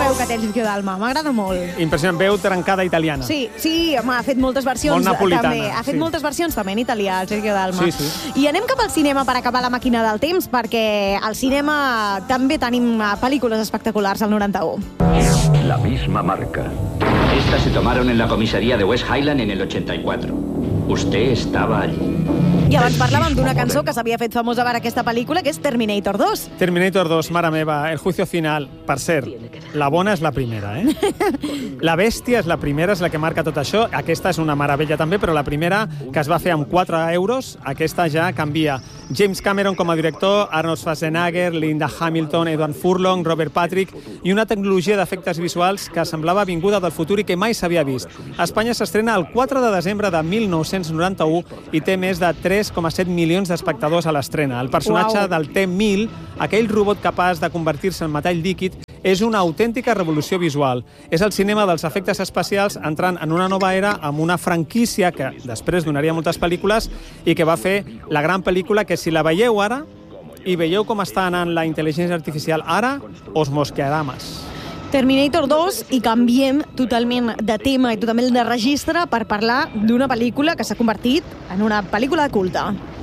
veu que té el Sergio Dalma, m'agrada molt. Impressionant, veu trencada italiana. Sí, home, ha fet moltes versions molt napolitana, també. Ha fet moltes versions també en italià, el Sergio Dalma. Sí. I anem cap al cinema per acabar la màquina del temps, perquè al cinema també tenim pel·lícules espectaculars al 91. La misma marca. Estas se tomaron en la comisaría de West Highland en el 84. Usted estaba allí. I abans parlàvem d'una cançó que s'havia fet famosa per aquesta pel·lícula, que és Terminator 2. Terminator 2, mare meva, el juicio final. Per cert, la bona és la primera, eh? La bèstia és la primera, és la que marca tot això. Aquesta és una meravella també, però la primera, que es va fer amb 4 euros, aquesta ja canvia. James Cameron com a director, Arnold Schwarzenegger, Linda Hamilton, Edward Furlong, Robert Patrick, i una tecnologia d'efectes visuals que semblava vinguda del futur i que mai s'havia vist. A Espanya s'estrena el 4 de desembre de 1991 i té més de 3,7 milions d'espectadors a l'estrena. El personatge del T-1000, aquell robot capaç de convertir-se en metall líquid, és una autèntica revolució visual. És el cinema dels efectes especials entrant en una nova era amb una franquícia que després donaria moltes pel·lícules i que va fer la gran pel·lícula que si la veieu ara i veieu com està anant la intel·ligència artificial ara, us mosquearà més. Terminator 2 i canviem totalment de tema i totalment de registre per parlar d'una pel·lícula que s'ha convertit en una pel·lícula de culte.